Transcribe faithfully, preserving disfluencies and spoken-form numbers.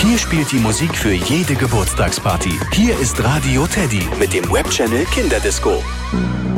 Hier spielt die Musik für jede Geburtstagsparty. Hier ist Radio Teddy mit dem Webchannel Kinderdisco.